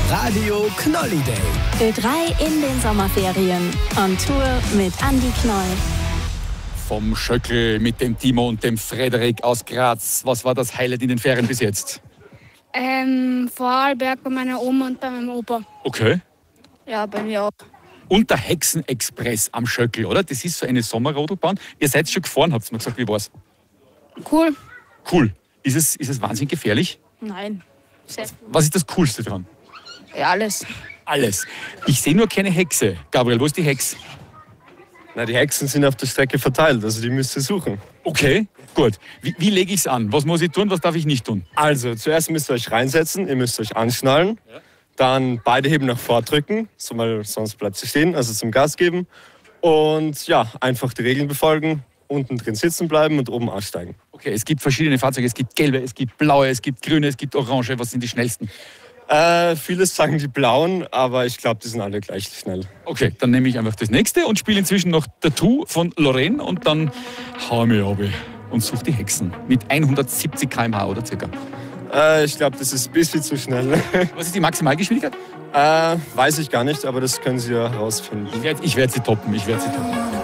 Radio Knolli Day. Ö3 in den Sommerferien. On Tour mit Andi Knoll. Vom Schöckl mit dem Timo und dem Frederik aus Graz. Was war das Highlight in den Ferien bis jetzt? Vorarlberg bei meiner Oma und bei meinem Opa. Okay. Ja, bei mir auch. Und der Hexenexpress am Schöckl, oder? Das ist so eine Sommerrodelbahn. Ihr seid schon gefahren, habt ihr mir gesagt. Wie war's? Cool. Cool. Ist es wahnsinnig gefährlich? Nein. Sehr Was ist das Coolste dran? Ja, alles. Alles. Ich sehe nur keine Hexe. Gabriel, wo ist die Hex? Na, die Hexen sind auf der Strecke verteilt, also die müsst ihr suchen. Okay, gut. Wie lege ich es an? Was muss ich tun, was darf ich nicht tun? Also, zuerst müsst ihr euch reinsetzen, ihr müsst euch anschnallen, dann beide Heben nach vor drücken, sonst bleibt sie stehen, also zum Gas geben. Und ja, einfach die Regeln befolgen, unten drin sitzen bleiben und oben aussteigen. Okay, es gibt verschiedene Fahrzeuge. Es gibt gelbe, es gibt blaue, es gibt grüne, es gibt orange. Was sind die schnellsten? Vieles sagen die blauen, aber ich glaube, die sind alle gleich schnell. Okay, dann nehme ich einfach das nächste und spiele inzwischen noch Tattoo von Lorraine und dann hau mich ab und suche die Hexen. Mit 170 km/h oder circa. Ich glaube, das ist ein bisschen zu schnell. Was ist die Maximalgeschwindigkeit? Weiß ich gar nicht, aber das können Sie ja herausfinden. Ich werd sie toppen.